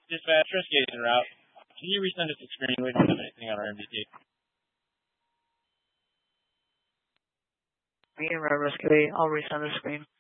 Dispatch, Rescue en route. Can you resend us the screen? We don't have anything on our MDT. Medium route rescue, I'll resend the screen.